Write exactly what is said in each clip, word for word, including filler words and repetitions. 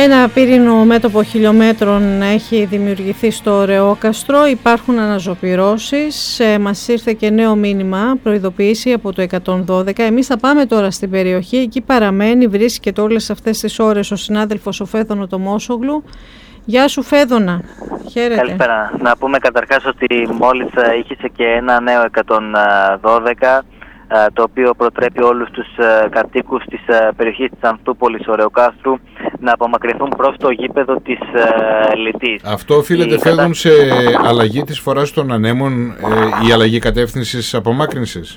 Ένα πύρινο μέτωπο χιλιόμετρων έχει δημιουργηθεί στο Ρεόκαστρο, υπάρχουν αναζωπυρώσεις, ε, μας ήρθε και νέο μήνυμα, προειδοποίηση από το εκατόν δώδεκα. Εμείς θα πάμε τώρα στην περιοχή, εκεί παραμένει, βρίσκεται όλες αυτές τις ώρες ο συνάδελφος ο Φέδωνο Τομόσογλου. Γεια σου Φέδωνα, χαίρετε. Καλησπέρα. Να πούμε καταρχάς ότι μόλις ήχησε και ένα νέο εκατόν δώδεκα, το οποίο προτρέπει όλους τους κατοίκους της περιοχής της Ανθούπολης Ωρεοκάστρου να απομακρυνθούν προς το γήπεδο της Λυτής. Αυτό οφείλεται Φέδων σε αλλαγή της φοράς των ανέμων, ε, η αλλαγή κατεύθυνσης απομάκρυνσης?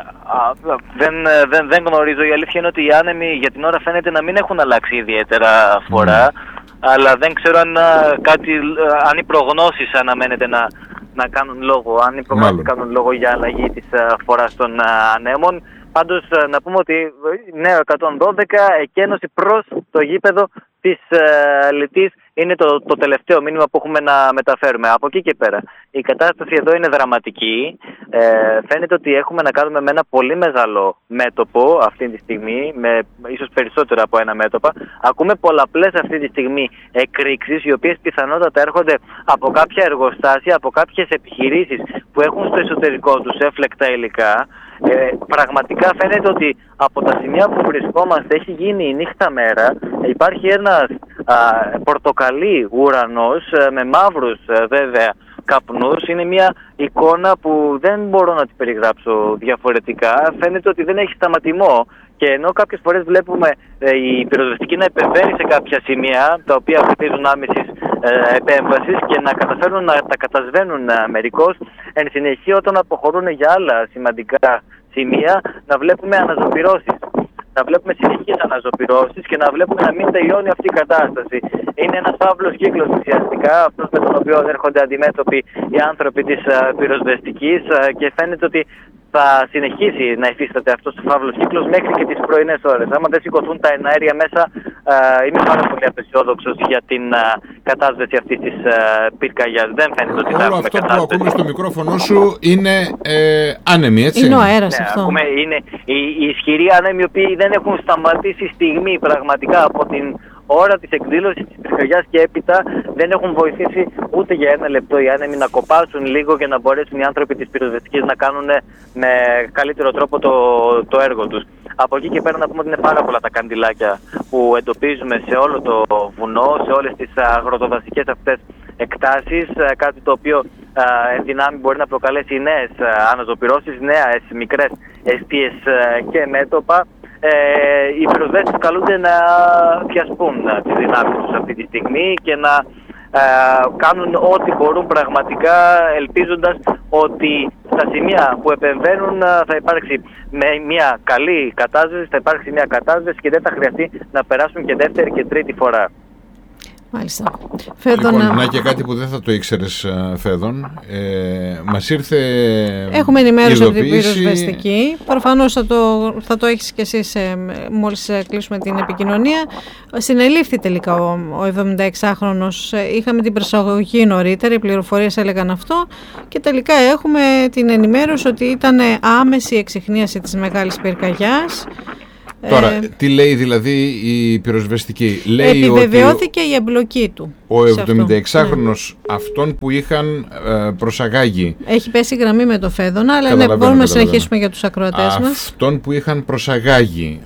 Δεν, δεν, δεν γνωρίζω. Η αλήθεια είναι ότι οι άνεμοι για την ώρα φαίνεται να μην έχουν αλλάξει ιδιαίτερα φορά, mm. αλλά δεν ξέρω αν, κάτι, αν οι προγνώσεις αναμένεται να, να κάνουν λόγο, αν οι προγνώσεις κάνουν λόγο για αλλαγή της φοράς των ανέμων. Πάντως να πούμε ότι νέο εκατόν δώδεκα, εκένωση προς το γήπεδο της uh, Λυτής είναι το, το τελευταίο μήνυμα που έχουμε να μεταφέρουμε. Από εκεί και πέρα η κατάσταση εδώ είναι δραματική. Ε, φαίνεται ότι έχουμε να κάνουμε με ένα πολύ μεγάλο μέτωπο αυτή τη στιγμή, με ίσως περισσότερα από ένα μέτωπα. Ακούμε πολλαπλές αυτή τη στιγμή εκρήξεις, οι οποίες πιθανότατα έρχονται από κάποια εργοστάσια, από κάποιες επιχειρήσεις που έχουν στο εσωτερικό τους έφλεκτα υλικά. Ε, πραγματικά φαίνεται ότι από τα σημεία που βρισκόμαστε έχει γίνει η νύχτα μέρα. Υπάρχει ένας α, πορτοκαλί ουρανός α, με μαύρους α, βέβαια καπνούς. Είναι μια εικόνα που δεν μπορώ να την περιγράψω διαφορετικά. Φαίνεται ότι δεν έχει σταματημό. Και ενώ κάποιες φορές βλέπουμε ε, η πυροσβεστική να επεμβαίνει σε κάποια σημεία τα οποία απαιτήσουν άμεσης ε, επέμβασης και να καταφέρουν να τα κατασβαίνουν ε, μερικώς, εν συνεχεία όταν αποχωρούν για άλλα σημαντικά σημεία να βλέπουμε αναζωπυρώσεις. Να βλέπουμε συνεχείς αναζωπυρώσεις και να βλέπουμε να μην τελειώνει αυτή η κατάσταση. Είναι ένας φαύλος κύκλος ουσιαστικά, αυτός με τον οποίο έρχονται αντιμέτωποι οι άνθρωποι της uh, πυροσβεστικής uh, και φαίνεται ότι θα συνεχίσει να υφίσταται αυτός ο φαύλος κύκλος μέχρι και τις πρωινές ώρες. Άμα δεν σηκωθούν τα εναέρια μέσα, uh, είμαι πάρα πολύ απεσιόδοξος για την uh, κατάσβεση αυτής της uh, πυρκαγιάς. Δεν φαίνεται ότι θα έχουμε αυτό κατάσβεση. Που ακούμε στο μικρόφωνο σου είναι ε, άνεμοι, έτσι? Είναι ο αέρας, ναι, αυτό. Ακούμε, είναι οι, οι ισχυροί άνεμοι, οι οποίοι δεν έχουν σταματήσει στιγμή πραγματικά από την ώρα της εκδήλωσης της πυρκαγιάς και έπειτα. Δεν έχουν βοηθήσει ούτε για ένα λεπτό οι άνεμοι να κοπάσουν λίγο και να μπορέσουν οι άνθρωποι της πυροσβεστικής να κάνουν με καλύτερο τρόπο το, το έργο τους. Από εκεί και πέρα να πούμε ότι είναι πάρα πολλά τα καντιλάκια που εντοπίζουμε σε όλο το βουνό, σε όλες τις αγροτοδασικές αυτές εκτάσεις, κάτι το οποίο εν δυνάμει μπορεί να προκαλέσει νέες αναζωπυρώσεις, νέες μικρές εστίες και μέτωπα. Ε, οι πυροσβέστες καλούνται να διασπούν τις δυνάμεις τους αυτή τη στιγμή και να ε, κάνουν ό,τι μπορούν πραγματικά, ελπίζοντας ότι στα σημεία που επεμβαίνουν θα υπάρξει με μια καλή κατάσβεση, θα υπάρξει μια κατάσβεση και δεν θα χρειαστεί να περάσουν και δεύτερη και τρίτη φορά. Μάλιστα. Φέδωνα... Λοιπόν, να και κάτι που δεν θα το ήξερες, Φέδων. Ε, μας ήρθε Έχουμε ενημέρωση από την πυροσβεστική. Προφανώς θα το, θα το έχεις και εσείς ε, μόλις κλείσουμε την επικοινωνία. Συνελήφθη τελικά ο, ο εβδομηνταεξάχρονος. Είχαμε την προσαγωγή νωρίτερα, οι πληροφορίες έλεγαν αυτό. Και τελικά έχουμε την ενημέρωση ότι ήταν άμεση εξιχνίαση της μεγάλης πυρκαγιάς. Τώρα, ε, τι λέει δηλαδή η πυροσβεστική? Λέει επιβεβαιώθηκε ότι η εμπλοκή του. Ο εβδομηνταεξάχρονος ναι. αυτόν που είχαν ε, προσαγάγει. Έχει πέσει γραμμή με το Φέδωνα, αλλά ναι, μπορούμε να συνεχίσουμε για τους ακροατές μας. Αυτόν που είχαν προσαγάγει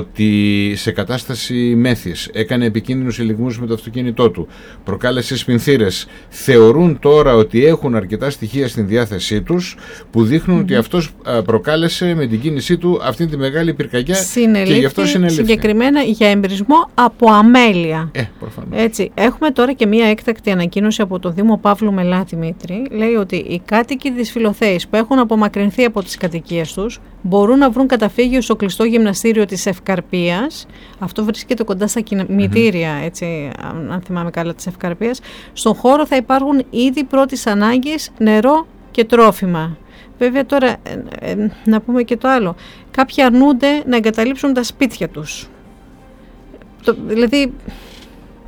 ότι σε κατάσταση μέθης έκανε επικίνδυνους ελιγμούς με το αυτοκίνητό του, προκάλεσε σπινθήρες, θεωρούν τώρα ότι έχουν αρκετά στοιχεία στην διάθεσή τους που δείχνουν mm-hmm. ότι αυτός προκάλεσε με την κίνησή του αυτή τη μεγάλη πυρκαγιά και γι' αυτό συνελήφθη. Συγκεκριμένα για εμπρισμό από αμέλεια. Ε, προφανώς. Έτσι, έχουμε τώρα και μία έκτακτη ανακοίνωση από τον Δήμο Παύλου Μελά, Δημήτρη. Λέει ότι οι κάτοικοι της Φιλοθέης που έχουν απομακρυνθεί από τις κατοικίες τους μπορούν να βρουν καταφύγιο στο κλειστό γυμναστήριο της Ευκαρπίας. Αυτό βρίσκεται κοντά στα κημητήρια, mm-hmm. έτσι, αν θυμάμαι καλά, της Ευκαρπίας. Στον χώρο θα υπάρχουν είδη πρώτης ανάγκης, νερό και τρόφιμα. Βέβαια τώρα, ε, ε, να πούμε και το άλλο. Κάποιοι αρνούνται να εγκαταλείψουν τα σπίτια τους. Το, δηλαδή,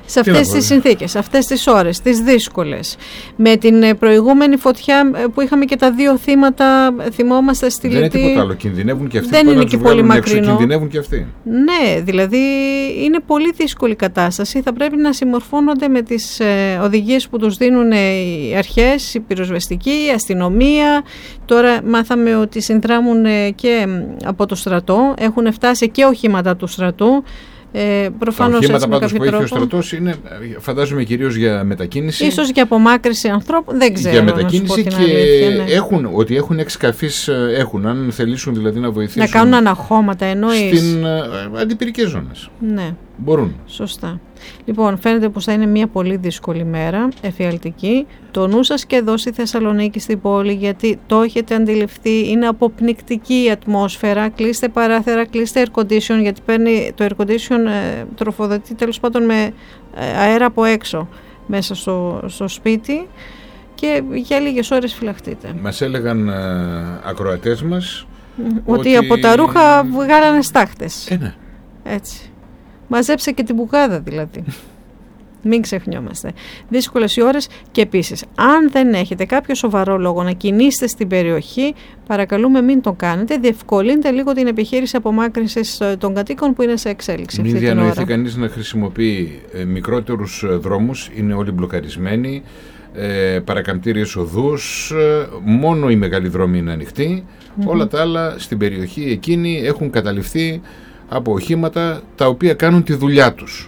σε αυτές τις συνθήκες, αυτές τις ώρες, τις δύσκολες. Με την προηγούμενη φωτιά που είχαμε και τα δύο θύματα, θυμόμαστε στη Λιτή. Δεν είναι τίποτα άλλο, κινδυνεύουν και αυτοί. Δεν είναι και πολύ μακρινό. Κινδυνεύουν και αυτοί. Ναι, δηλαδή είναι πολύ δύσκολη κατάσταση. Θα πρέπει να συμμορφώνονται με τις ε, οδηγίες που τους δίνουν οι αρχές, η πυροσβεστική, η αστυνομία. Τώρα μάθαμε ότι συνδράμουν και από το στρατό. Έχουν φτάσει και οχήματα του στρατού. Ε, προφανώς τα οχήματα πάντως που τρόπο. έχει ο στρατός είναι, φαντάζομαι, κυρίως για μετακίνηση. Ίσως για απομάκρυση ανθρώπων, δεν ξέρω. Για μετακίνηση και αλήθεια, ναι. έχουν, ότι έχουν εξκαφείς έχουν, αν θελήσουν δηλαδή να βοηθήσουν. Να κάνουν αναχώματα εννοείς. Στην uh, αντιπυρικές ζώνες. Ναι. Μπορούν. Σωστά. Λοιπόν, φαίνεται πως θα είναι μια πολύ δύσκολη μέρα, εφιαλτική. Το νου σας και εδώ στη Θεσσαλονίκη, στην πόλη, γιατί το έχετε αντιληφθεί, είναι αποπνικτική η ατμόσφαιρα. Κλείστε παράθυρα, κλείστε air condition, γιατί παίρνει το air condition ε, τροφοδοτεί τέλος πάντων με ε, αέρα από έξω μέσα στο, στο σπίτι και για λίγες ώρες φυλαχτείτε. Μας έλεγαν ε, ακροατές μας ότι, ότι από τα ρούχα βγάλανε στάχτες. Ε, ναι. Έτσι. Μαζέψε και την μπουγάδα δηλαδή. Μην ξεχνιόμαστε. Δύσκολες οι ώρες και επίσης, αν δεν έχετε κάποιο σοβαρό λόγο να κινείστε στην περιοχή, παρακαλούμε μην το κάνετε. Διευκολύνετε λίγο την επιχείρηση απομάκρυνσης των κατοίκων που είναι σε εξέλιξη. Μην αυτή την διανοηθεί ώρα. κανείς να χρησιμοποιεί ε, μικρότερους δρόμους, είναι όλοι μπλοκαρισμένοι, ε, παρακαμπτήριες οδούς, ε, μόνο οι μεγάλοι δρόμοι είναι ανοιχτοί. Mm-hmm. Όλα τα άλλα στην περιοχή εκείνη έχουν καταληφθεί από οχήματα τα οποία κάνουν τη δουλειά τους.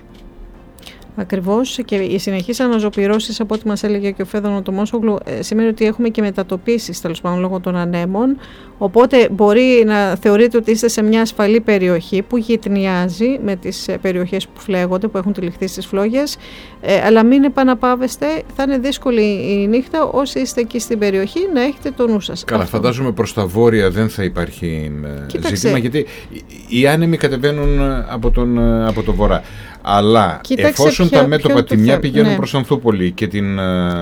Ακριβώς, και οι συνεχείς αναζωπυρώσεις, από ό,τι μας έλεγε και ο Φέδωνο Τομόσογλου, ε, σημαίνει ότι έχουμε και μετατοπίσεις τέλος πάντων λόγω των ανέμων. Οπότε μπορεί να θεωρείτε ότι είστε σε μια ασφαλή περιοχή που γειτνιάζει με τις περιοχές που φλέγονται, που έχουν τυλιχθεί στις φλόγες. Ε, αλλά μην επαναπάβεστε, θα είναι δύσκολη η νύχτα. Όσοι είστε εκεί στην περιοχή, να έχετε το νου σας. Καλά, αυτό. Φαντάζομαι προς τα βόρεια δεν θα υπάρχει Κοίταξε. ζήτημα, γιατί οι άνεμοι κατεβαίνουν από τον, από το βορρά. Αλλά Κοίταξε εφόσον ποιο, τα μέτωπα τη μια πηγαίνουν ναι. προς Ανθούπολη και την,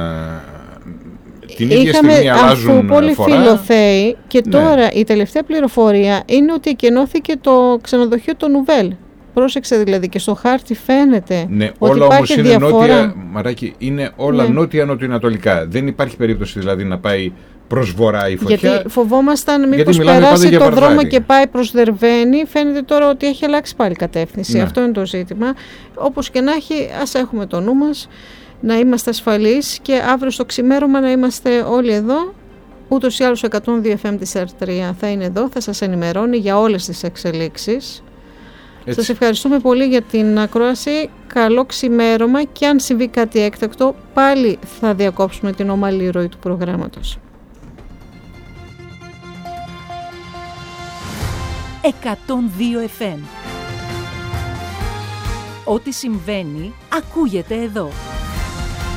την ίδια Είχαμε στιγμή αλλάζουν Ανθούπολη, φορά. Φιλοθέη και ναι. τώρα η τελευταία πληροφορία είναι ότι εκενώθηκε το ξενοδοχείο το Νουβέλ. Πρόσεξε δηλαδή, και στο χάρτη φαίνεται ναι, ότι όλα υπάρχει όμως είναι διαφορά. νότια, Μαράκη, είναι όλα ναι. νότια-νοτιοανατολικά. Δεν υπάρχει περίπτωση δηλαδή να πάει προς βορρά η φωτιά. Γιατί φοβόμασταν μήπως περάσει το δρόμο και πάει προς Δερβαίνη. Φαίνεται τώρα ότι έχει αλλάξει πάλι κατεύθυνση. Ναι. Αυτό είναι το ζήτημα. Όπως και να έχει, ας έχουμε το νου μας, να είμαστε ασφαλείς και αύριο στο ξημέρωμα να είμαστε όλοι εδώ. Ούτως ή άλλως ο εκατόν δύο εφ εμ της αρ τρία θα είναι εδώ, θα σας ενημερώνει για όλες τις εξελίξεις. Έτσι. Σας ευχαριστούμε πολύ για την ακρόαση. Καλό ξημέρωμα και αν συμβεί κάτι έκτακτο πάλι θα διακόψουμε την ομαλή ροή του προγράμματος. εκατόν δύο εφ εμ. Ό,τι συμβαίνει ακούγεται εδώ.